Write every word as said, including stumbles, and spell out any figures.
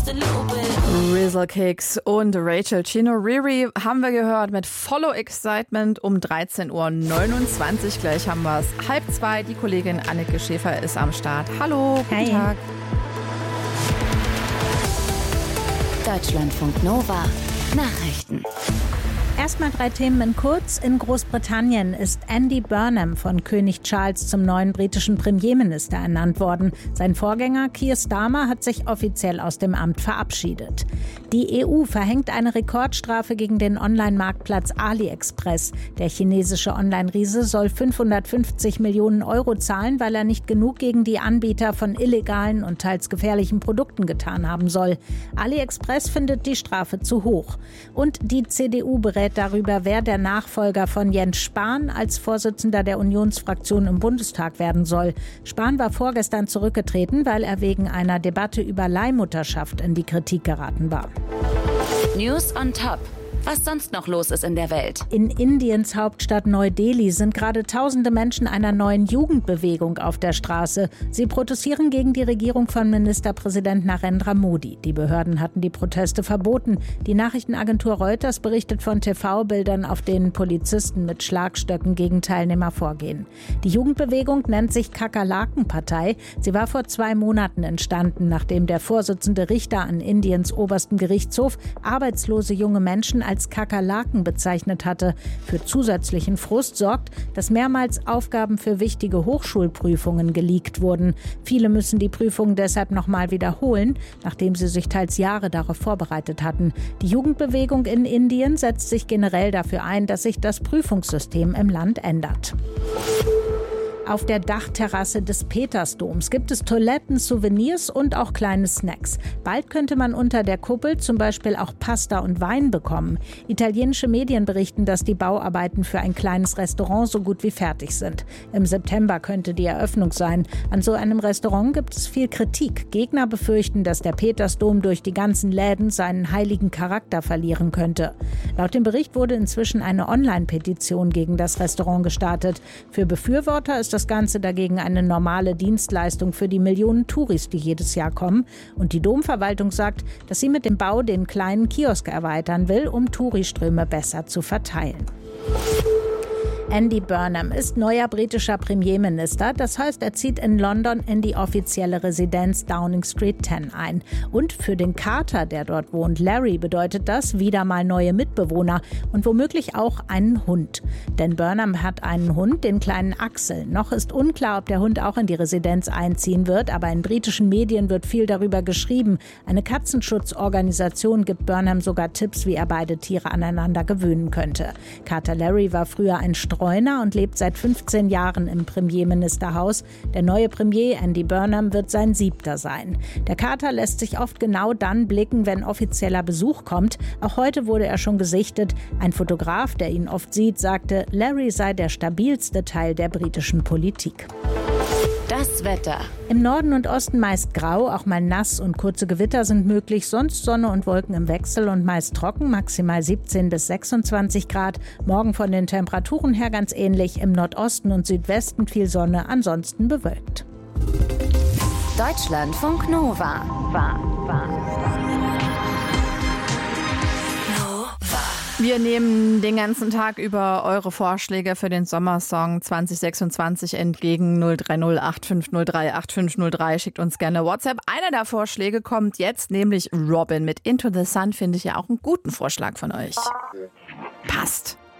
Rizzle Kicks und Rachel Chino Riri haben wir gehört mit Follow Excitement um dreizehn Uhr neunundzwanzig. Gleich haben wir es. Halb zwei. Die Kollegin Anneke Schäfer ist am Start. Hallo, guten Hi. Tag. Deutschlandfunk Nova Nachrichten. Erstmal drei Themen in kurz. In Großbritannien ist Andy Burnham von König Charles zum neuen britischen Premierminister ernannt worden. Sein Vorgänger Keir Starmer hat sich offiziell aus dem Amt verabschiedet. Die E U verhängt eine Rekordstrafe gegen den Online-Marktplatz AliExpress. Der chinesische Online-Riese soll fünfhundertfünfzig Millionen Euro zahlen, weil er nicht genug gegen die Anbieter von illegalen und teils gefährlichen Produkten getan haben soll. AliExpress findet die Strafe zu hoch. Und die C D U berät darüber, wer der Nachfolger von Jens Spahn als Vorsitzender der Unionsfraktion im Bundestag werden soll. Spahn war vorgestern zurückgetreten, weil er wegen einer Debatte über Leihmutterschaft in die Kritik geraten war. News on Top. Was sonst noch los ist in der Welt. In Indiens Hauptstadt Neu-Delhi sind gerade tausende Menschen einer neuen Jugendbewegung auf der Straße. Sie protestieren gegen die Regierung von Ministerpräsident Narendra Modi. Die Behörden hatten die Proteste verboten. Die Nachrichtenagentur Reuters berichtet von T V-Bildern, auf denen Polizisten mit Schlagstöcken gegen Teilnehmer vorgehen. Die Jugendbewegung nennt sich Kakerlaken-Partei. Sie war vor zwei Monaten entstanden, nachdem der Vorsitzende Richter an Indiens obersten Gerichtshof arbeitslose junge Menschen als Kakerlaken bezeichnet hatte. Für zusätzlichen Frust sorgt, dass mehrmals Aufgaben für wichtige Hochschulprüfungen geleakt wurden. Viele müssen die Prüfungen deshalb nochmal wiederholen, nachdem sie sich teils Jahre darauf vorbereitet hatten. Die Jugendbewegung in Indien setzt sich generell dafür ein, dass sich das Prüfungssystem im Land ändert. Auf der Dachterrasse des Petersdoms gibt es Toiletten, Souvenirs und auch kleine Snacks. Bald könnte man unter der Kuppel zum Beispiel auch Pasta und Wein bekommen. Italienische Medien berichten, dass die Bauarbeiten für ein kleines Restaurant so gut wie fertig sind. Im September könnte die Eröffnung sein. An so einem Restaurant gibt es viel Kritik. Gegner befürchten, dass der Petersdom durch die ganzen Läden seinen heiligen Charakter verlieren könnte. Laut dem Bericht wurde inzwischen eine Online-Petition gegen das Restaurant gestartet. Für Befürworter ist das Ganze dagegen eine normale Dienstleistung für die Millionen Touris, die jedes Jahr kommen. Und die Domverwaltung sagt, dass sie mit dem Bau den kleinen Kiosk erweitern will, um Touriströme besser zu verteilen. Andy Burnham ist neuer britischer Premierminister. Das heißt, er zieht in London in die offizielle Residenz Downing Street zehn ein. Und für den Kater, der dort wohnt, Larry, bedeutet das wieder mal neue Mitbewohner und womöglich auch einen Hund. Denn Burnham hat einen Hund, den kleinen Axel. Noch ist unklar, ob der Hund auch in die Residenz einziehen wird, aber in britischen Medien wird viel darüber geschrieben. Eine Katzenschutzorganisation gibt Burnham sogar Tipps, wie er beide Tiere aneinander gewöhnen könnte. Kater Larry war früher ein Streuner und lebt seit fünfzehn Jahren im Premierministerhaus. Der neue Premier Andy Burnham wird sein siebter sein. Der Kater lässt sich oft genau dann blicken, wenn offizieller Besuch kommt. Auch heute wurde er schon gesichtet. Ein Fotograf, der ihn oft sieht, sagte, Larry sei der stabilste Teil der britischen Politik. Das Wetter. Im Norden und Osten meist grau, auch mal nass und kurze Gewitter sind möglich. Sonst Sonne und Wolken im Wechsel und meist trocken, maximal siebzehn bis sechsundzwanzig Grad. Morgen von den Temperaturen her ganz ähnlich. Im Nordosten und Südwesten viel Sonne, ansonsten bewölkt. Deutschlandfunk Nova. War, war, Wir nehmen den ganzen Tag über eure Vorschläge für den Sommersong zwanzig sechsundzwanzig entgegen. null drei null acht fünf null drei acht fünf null drei. Schickt uns gerne WhatsApp. Einer der Vorschläge kommt jetzt, nämlich Robin mit Into the Sun. Finde ich ja auch einen guten Vorschlag von euch. Passt.